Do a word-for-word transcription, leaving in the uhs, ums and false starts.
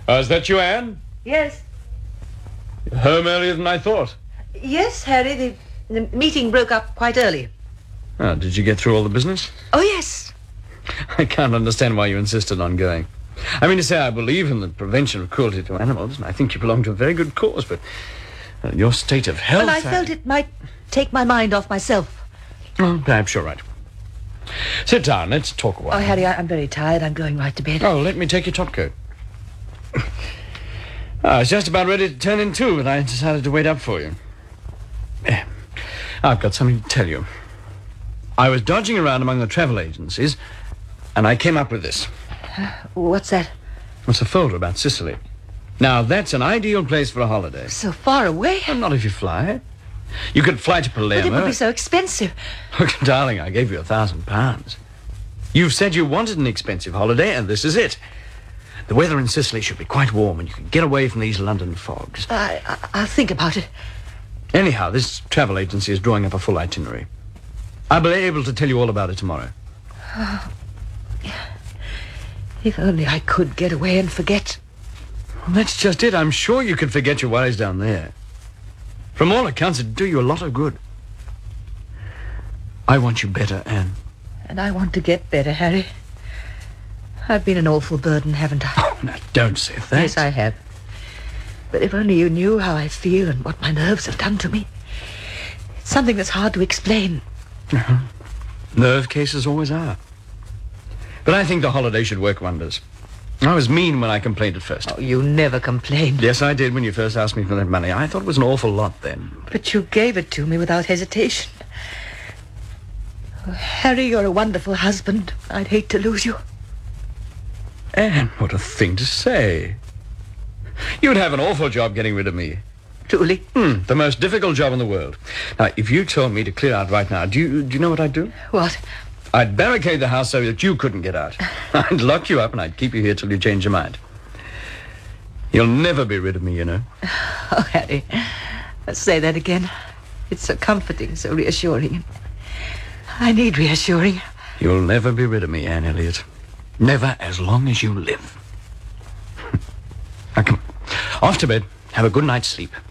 Oh, is that you, Anne? Yes. Home earlier than I thought. Yes, Harry. The, the meeting broke up quite early. Oh, did you get through all the business? Oh, yes. I can't understand why you insisted on going. I mean to say, I believe in the prevention of cruelty to animals, and I think you belong to a very good cause, but uh, your state of health... Well, I felt it might take my mind off myself. Oh, perhaps you're right. Sit down, let's talk a while. Oh, Harry, I, I'm very tired. I'm going right to bed. Oh, let me take your top coat. I was just about ready to turn in too, but I decided to wait up for you. I've got something to tell you. I was dodging around among the travel agencies, and I came up with this. Uh, what's that? It's a folder about Sicily. Now, that's an ideal place for a holiday. So far away? Well, not if you fly. You could fly to Palermo. But it would be so expensive. Look, darling, I gave you a thousand pounds. You've said you wanted an expensive holiday, and this is it. The weather in Sicily should be quite warm, and you can get away from these London fogs. I, I, I'll think about it. Anyhow, this travel agency is drawing up a full itinerary. I'll be able to tell you all about it tomorrow. Oh, if only I could get away and forget. Well, that's just it. I'm sure you could forget your worries down there. From all accounts, it'd do you a lot of good. I want you better, Anne. And I want to get better, Harry. I've been an awful burden, haven't I? Oh, now, don't say that. Yes, I have. But if only you knew how I feel and what my nerves have done to me. It's something that's hard to explain. Uh-huh. Nerve cases always are. But I think the holiday should work wonders. I was mean when I complained at first. Oh, you never complained. Yes, I did when you first asked me for that money. I thought it was an awful lot then. But you gave it to me without hesitation. Oh, Harry, you're a wonderful husband. I'd hate to lose you. Anne, what a thing to say. You'd have an awful job getting rid of me. Truly? Hmm, the most difficult job in the world. Now, if you told me to clear out right now, do you, do you know what I'd do? What? I'd barricade the house so that you couldn't get out. I'd lock you up and I'd keep you here till you change your mind. You'll never be rid of me, you know. Oh, Harry, let's say that again. It's so comforting, so reassuring. I need reassuring. You'll never be rid of me, Anne Elliot. Never as long as you live. Now, come on. Off to bed. Have a good night's sleep.